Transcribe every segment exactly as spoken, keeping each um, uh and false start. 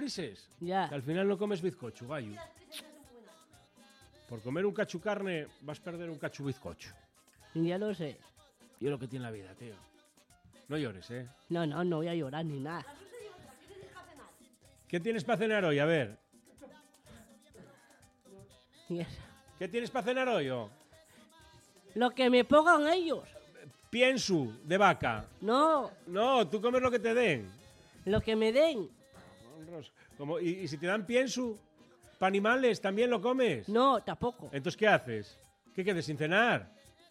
frises. Ya. Que al final no comes bizcocho, gallo. Por comer un cachu carne vas a perder un cachu bizcocho. Ya lo sé. Y es lo que tiene la vida, tío. No llores, ¿eh? No, no, no voy a llorar ni nada. ¿Qué tienes para cenar hoy? A ver. Y eso. ¿Qué tienes para cenar hoy? Oh? Lo que me pongan ellos. Pienso de vaca. No, No, tú comes lo que te den. lo que me den. Como, y, y si te dan pienso para animales, ¿también lo comes? No, tampoco. Entonces, ¿qué haces? ¿Qué quedes sin cenar?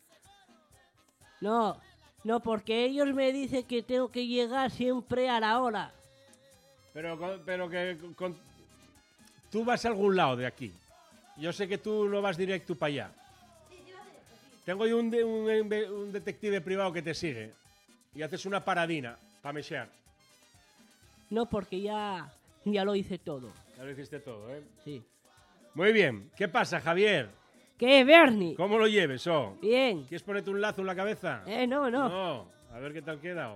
No, no, porque ellos me dicen que tengo que llegar siempre a la hora. Pero, con- pero que con- tú vas a algún lado de aquí. Yo sé que tú no vas directo para allá. Tengo yo un, de- un, un detective privado que te sigue y haces una paradina para mexer. No, porque ya, ya lo hice todo. Ya lo hiciste todo, ¿eh? Sí. Muy bien. ¿Qué pasa, Javier? ¿Qué, Bernie? ¿Cómo lo lleves, oh? Bien. ¿Quieres ponerte un lazo en la cabeza? Eh, no, no. No. A ver qué tal queda. oh.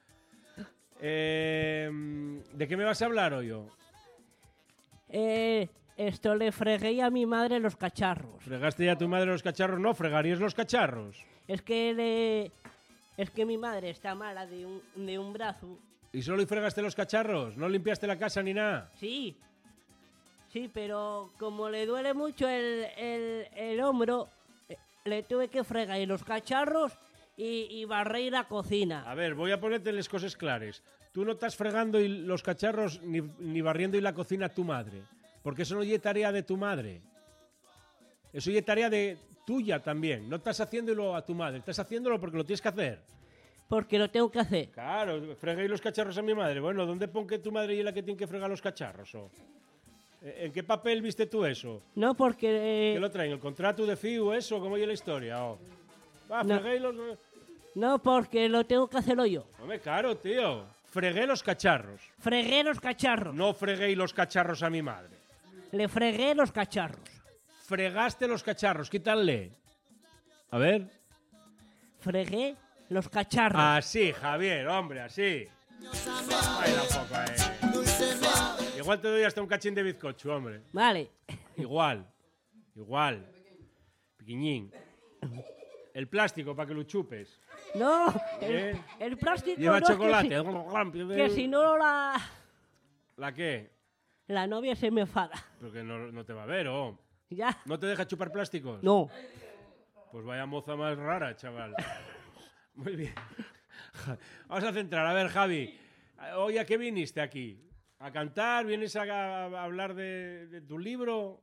Eh, ¿De qué me vas a hablar hoy, oh? Eh, esto le fregué a mi madre los cacharros. ¿Fregaste ya a tu madre los cacharros? No, fregarías los cacharros. Es que le... Es que mi madre está mala de un, de un brazo. ¿Y solo y fregaste los cacharros? ¿No limpiaste la casa ni nada? Sí. Sí, pero como le duele mucho el, el, el hombro, eh, le tuve que fregar los cacharros y, y barrer la cocina. A ver, voy a ponerte las cosas claras. Tú no estás fregando y los cacharros ni, ni barriendo y la cocina a tu madre. Porque eso no es tarea de tu madre. Eso es tarea de tuya también. No estás haciéndolo a tu madre, estás haciéndolo porque lo tienes que hacer. Porque lo tengo que hacer. Claro, fregué los cacharros a mi madre. Bueno, ¿dónde pon que tu madre es la que tiene que fregar los cacharros? Oh? ¿En qué papel viste tú eso? No, porque... ¿Qué eh, lo traen? ¿El contrato de F I U o eso? ¿Cómo es la historia? Oh? Va, No. fregué los... no, porque lo tengo que hacerlo yo. Hombre, claro, tío. Fregué los cacharros. Fregué los cacharros. No fregué los cacharros a mi madre. Le fregué los cacharros. Fregaste los cacharros, quítale. A ver. Fregué los cacharros. Así, Javier, hombre, así. Baila un poco, eh. Igual te doy hasta un cachín de bizcocho, hombre. Vale. Igual. Igual. Piquiñín. El plástico para que lo chupes. No, ¿Eh? el, el plástico Lleva no, es chocolate. Que si, que si no la, ¿La qué? la novia se me enfada. Porque no, no te va a ver, oh. ¿Ya? ¿No te deja chupar plásticos? No. Pues vaya moza más rara, chaval. Muy bien. Vamos a centrar. A ver, Javi. ¿Hoy a qué viniste aquí? ¿A cantar? ¿Vienes a, a hablar de, de tu libro?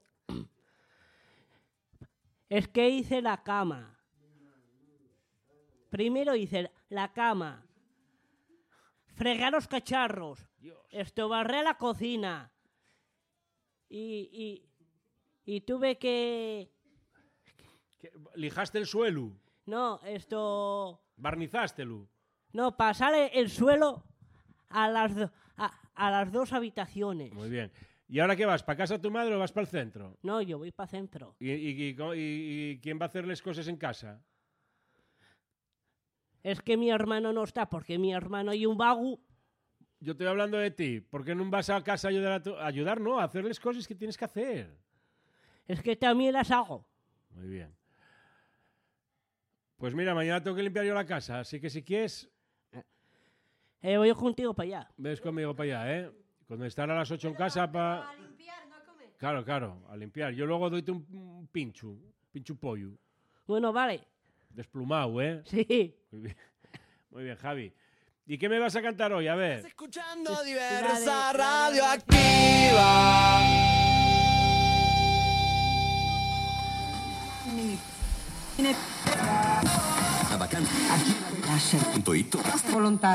Es que hice la cama. Primero hice la cama. Fregué los cacharros. Dios. Esto barré la cocina. Y, y, y tuve que... ¿Qué? ¿Lijaste el suelo? No, esto... ¿Barnizástelo? No, pasar el suelo a las, do- a, a las dos habitaciones. Muy bien. ¿Y ahora qué vas? ¿Para casa de tu madre o vas para el centro? No, yo voy para centro. ¿Y, y- y- y- y quién va a hacerles cosas en casa? Es que mi hermano no está, porque mi hermano y un vago. Yo estoy hablando de ti. ¿Por qué no vas a casa a ayudar? A tu- ayudar, no, a hacerles cosas que tienes que hacer. Es que también las hago. Muy bien. Pues mira, mañana tengo que limpiar yo la casa, así que si quieres, Eh, voy contigo para allá. ves conmigo para allá, ¿eh? Cuando estar a las ocho en casa para... A limpiar, no a comer. Claro, claro, a limpiar. Yo luego doy un, un pincho, pincho pollo, Bueno, vale. desplumado, ¿eh? Sí. Muy bien. Muy bien, Javi. ¿Y qué me vas a cantar hoy? A ver. Escuchando diversa La de- la de- radioactiva. La vacanza. Aquí. Lascia. Punto it. Volontà.